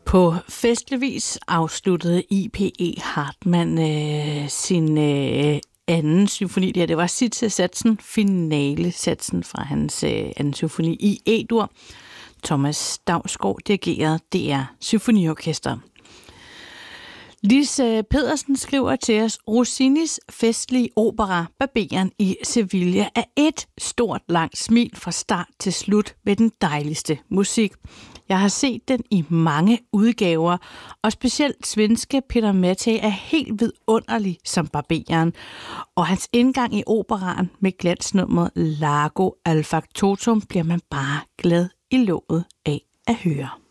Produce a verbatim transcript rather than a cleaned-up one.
På festlig vis afsluttede I P E Hartmann øh, sin øh, anden symfoni. Det, her, det var Sidsesatsen, finalesatsen fra hans øh, anden symfoni i E-dur. Thomas Dausgaard dirigerede D R Symfoniorkester. Lise Pedersen skriver til os, Rossinis festlige opera Barberen i Sevilla er et stort langt smil fra start til slut med den dejligste musik. Jeg har set den i mange udgaver, og specielt svenske Peter Mattei er helt vidunderlig som Barberen. Og hans indgang i operaen med glansnummeret Largo al Factotum bliver man bare glad i låget af at høre.